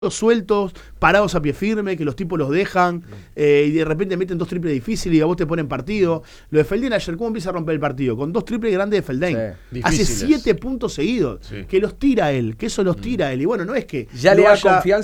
sueltos, parados a pie firme, que los tipos los dejan y de repente meten 2 triples difíciles y a vos te ponen partido. Lo de Felden ayer, ¿cómo empieza a romper el partido? Con 2 triples grandes de Felden. Sí, hace 7 puntos seguidos. Sí. Que los tira él, que eso los tira él. Y bueno, no es que ya le da confianza